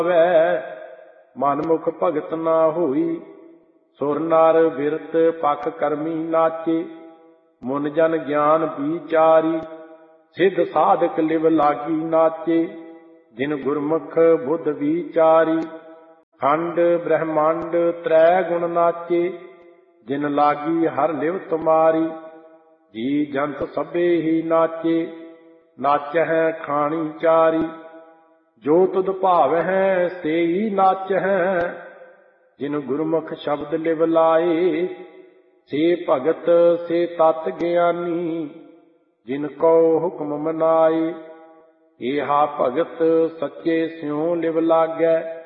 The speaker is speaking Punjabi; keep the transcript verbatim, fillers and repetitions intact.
ਮਨ ਮੁਖ ਭਗਤ ਨਾ ਹੋਈ। ਸੁਰ ਨਰ ਬਿਰਤ ਪਖ ਕਰਮੀ ਨਾਚੇ। ਮੁਨ ਜਨ ਗਿਆਨ ਵਿਚਾਰੀ। ਸਿੱਧ ਸਾਧਕ ਲਿਵ ਲਾਗੀ ਨਾਚੇ। ਜਿਨ ਗੁਰਮੁਖ ਬੁੱਧ ਵਿਚਾਰੀ। ਖੰਡ ਬ੍ਰਹਮੰਡ ਤ੍ਰੈ ਗੁਣ ਨਾਚੇ। ਜਿਨ ਲਾਗੀ ਹਰ ਲਿਵ ਤੁਮਾਰੀ। ਜੀ ਜੰਤ ਸਭੇ ਹੀ ਨਾਚੇ। ਨਾਚਹਿ ਖਾਣੀ ਚਾਰੀ। ਜੋ ਤੁਧ ਭਾਵਹਿ ਸੇਈ ਨਾਚਹਿ। ਜਿਨ ਗੁਰਮੁਖ ਸ਼ਬਦ ਲਿਵ ਲਾਏ। ਸੇ ਭਗਤ ਸੇ ਤਤ ਗਿਆਨੀ। ਜਿਨ ਕੋ ਹੁਕਮ ਮਨਾਏ। ਏਹਾ ਭਗਤ ਸੱਚੇ ਸਿਉ ਲਿਵ ਲਾਗੈ।